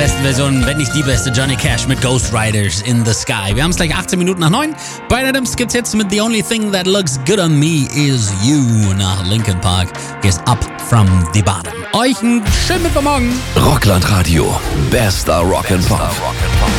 besten Version, wenn nicht die beste, Johnny Cash mit Ghost Riders in the Sky. Wir haben es gleich 18 Minuten nach 9. Bryan Adams gibt's jetzt mit The Only Thing That Looks Good on Me Is You nach Linkin Park. Here's Up from the Bottom. Euch einen schönen Mittwochmorgen. Rockland Radio, bester Rock'n'Pop.